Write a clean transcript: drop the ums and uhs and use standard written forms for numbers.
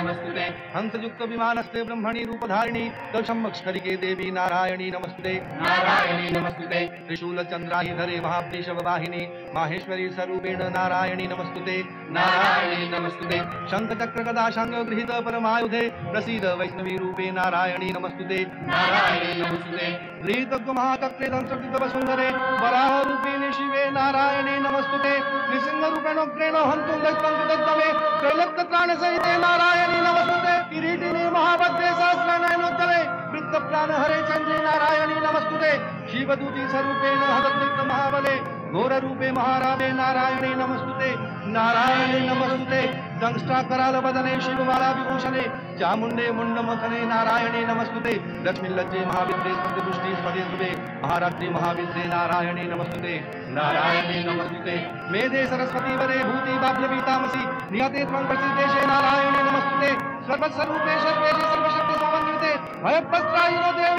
नमस्तुते हंसयुक्त विमानस्ते ब्रह्मणि रूपधारिणी दशमक्षरिके देवी नारायणी नमस्तुते नारायणी नमस्तुते त्रिशूल चंद्रायुधरे महाप्रीशववाहिनी माहेश्वरी स्वरूपेण नारायणी नमस्तुते नारायणी नमस्तुते शंख चक्र गदा शांग गृहीत परमायुधे प्रसीद वैष्णवी रूपे नारायणी नमस्तुते नारायणी नमस्तुते रीतज्ञ महाचक्रे संसर्गित वसुंधरे वराह रूपिणी शिवे नारायणी नमस्तुते नृसिंह रूपेण उग्रेण हन्तुं दैत्यं कृतमे त्रैलोक्य त्राण सहिते नारायणी नमस्तुते किरीटिनी महाभद्रे सहस्रनयनोज्ज्वले वृत्त प्राण हरे चंद्रे नारायणी नमस्तुते शिवदूती स्वरूपेण हदद्युक्त महाबले घोर रूपे महाराजे नारायणी नमस्तुते नारायणी नमस्तुते दंष्टा कराल बदने शिवबाला विभूषणे चामुंडे मुंडमथने नारायणी नमस्तुते लक्ष्मी लज्जे महाविद्रे स्पतिदुष्टि स्पतिध्रुवे महारात्रि महाविद्रे नारायणी नमस्तुते नारायणी नमस्तुते मेधे सरस्वती वरे भूति बाभ्यवीतामसि नियते त्वं प्रसिद्धेशे नारायणी नमस्तुते सर्वस्वरूपे सर्वेशे सर्वशक्ति समन्विते भयप्रत्रायिनो देवी